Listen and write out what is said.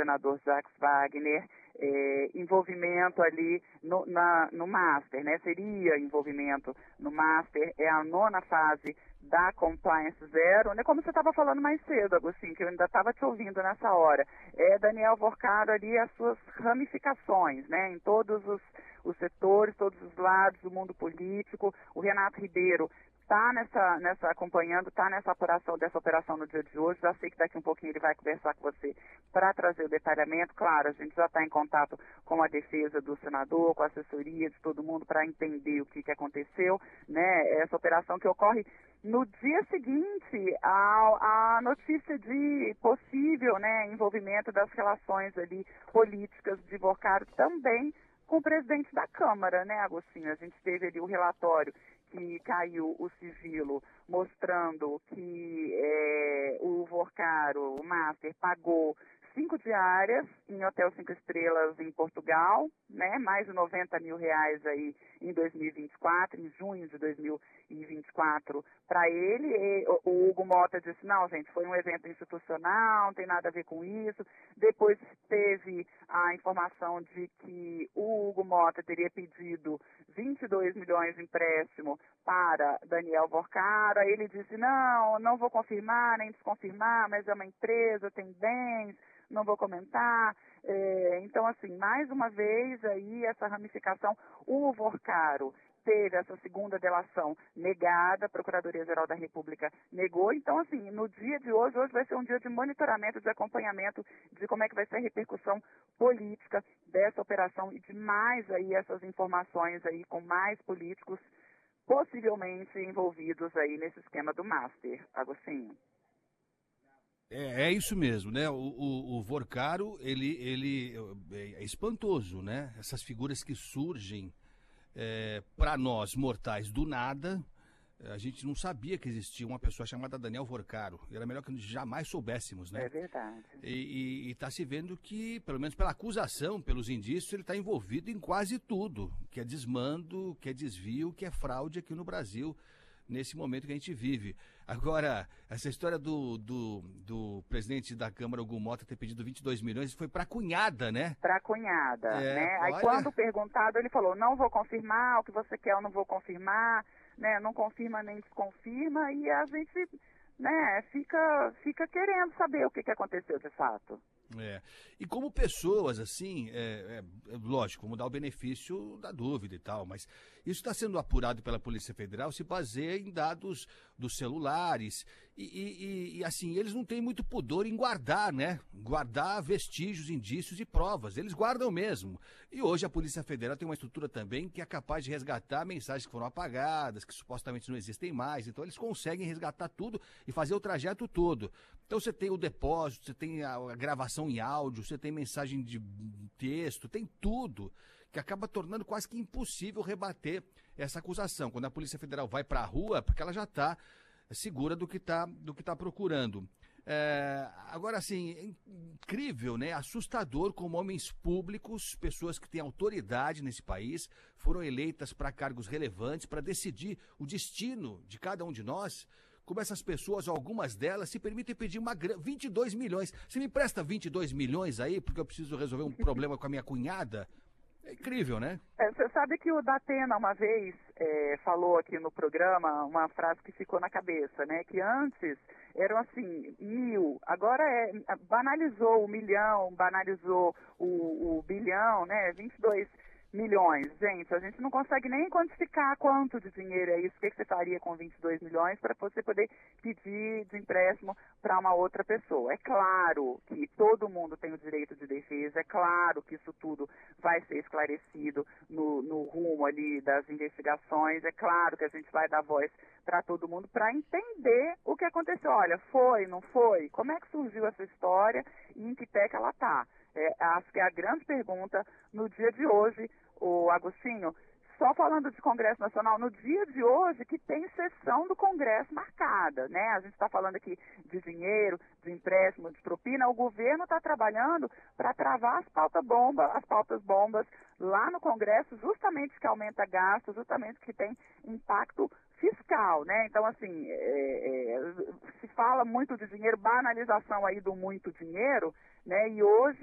senador Jacques Wagner, envolvimento ali no Master, né? Seria envolvimento no Master, é a 9ª fase da Compliance Zero, né? Como você estava falando mais cedo, Agostinho, que eu ainda estava te ouvindo nessa hora. Daniel Vorcaro ali, as suas ramificações, né? Em todos os setores, todos os lados do mundo político. O Renato Ribeiro está acompanhando, está nessa operação no dia de hoje. Já sei que daqui um pouquinho ele vai conversar com você para trazer o detalhamento. Claro, a gente já está em contato com a defesa do senador, com a assessoria de todo mundo para entender o que aconteceu, né? Essa operação que ocorre no dia seguinte à notícia de possível, né, envolvimento das relações ali políticas de Vorcaro também com o presidente da Câmara, né, Agostinho? A gente teve ali o relatório que caiu o sigilo mostrando que o Vorcaro, o Master, pagou 5 diárias em hotel 5 estrelas em Portugal, né? Mais de R$90 mil aí em 2024, em junho de 2024, para ele. O Hugo Mota disse, não, gente, foi um evento institucional, não tem nada a ver com isso. Depois teve a informação de que o Hugo Mota teria pedido 22 milhões de empréstimo para Daniel Vorcaro. Aí ele disse, não vou confirmar, nem desconfirmar, mas é uma empresa, tem bens, não vou comentar. Então, assim, mais uma vez aí essa ramificação. O Vorcaro teve essa segunda delação negada, a Procuradoria-Geral da República negou. Então, assim, no dia de hoje vai ser um dia de monitoramento, de acompanhamento de como é que vai ser a repercussão política dessa operação e de mais aí essas informações aí com mais políticos possivelmente envolvidos aí nesse esquema do Master, Agostinho. É isso mesmo, né? O Vorcaro, ele é espantoso, né? Essas figuras que surgem para nós mortais do nada. A gente não sabia que existia uma pessoa chamada Daniel Vorcaro. Era melhor que jamais soubéssemos, né? É verdade. E está se vendo que, pelo menos pela acusação, pelos indícios, ele está envolvido em quase tudo. Que é desmando, que é desvio, que é fraude aqui no Brasil, nesse momento que a gente vive. Agora, essa história do presidente da Câmara, Hugo Mota, ter pedido 22 milhões, foi para a cunhada, né? Para a cunhada, né? Olha... Aí quando perguntado, ele falou, não vou confirmar, o que você quer eu não vou confirmar, né? Não confirma nem desconfirma, e a gente, né, fica querendo saber o que aconteceu de fato. E como pessoas, assim, lógico, vamos dar o benefício da dúvida e tal, mas isso está sendo apurado pela Polícia Federal, se baseia em dados dos celulares e assim, eles não têm muito pudor em guardar, né? Guardar vestígios, indícios e provas, eles guardam mesmo. E hoje a Polícia Federal tem uma estrutura também que é capaz de resgatar mensagens que foram apagadas, que supostamente não existem mais, então eles conseguem resgatar tudo e fazer o trajeto todo. Então você tem o depósito, você tem a gravação em áudio, você tem mensagem de texto, tem tudo, que acaba tornando quase que impossível rebater essa acusação. Quando a Polícia Federal vai para a rua, porque ela já está segura do que tá procurando. Agora, assim, é incrível, né? Assustador como homens públicos, pessoas que têm autoridade nesse país, foram eleitas para cargos relevantes, para decidir o destino de cada um de nós. Como essas pessoas, algumas delas, se permitem pedir 22 milhões. Você me empresta 22 milhões aí, porque eu preciso resolver um problema com a minha cunhada? É incrível, né? Você sabe que o Datena uma vez falou aqui no programa uma frase que ficou na cabeça, né? Que antes eram assim, 1.000, agora banalizou o milhão, banalizou o bilhão, né? 22 milhões. Gente, a gente não consegue nem quantificar quanto de dinheiro é isso. O que você faria com 22 milhões para você poder pedir de empréstimo para uma outra pessoa? É claro que todo mundo tem o direito de defesa, é claro que isso tudo vai ser esclarecido no rumo ali das investigações, é claro que a gente vai dar voz para todo mundo para entender o que aconteceu. Olha, foi, não foi? Como é que surgiu essa história e em que pé que ela está? Acho que é a grande pergunta no dia de hoje, o Agostinho. Só falando de Congresso Nacional, no dia de hoje que tem sessão do Congresso marcada, né? A gente está falando aqui de dinheiro, de empréstimo, de propina. O governo está trabalhando para travar as pautas bombas lá no Congresso, justamente que aumenta gastos, justamente que tem impacto fiscal, né? Então, assim, se fala muito de dinheiro, banalização aí do muito dinheiro, né? E hoje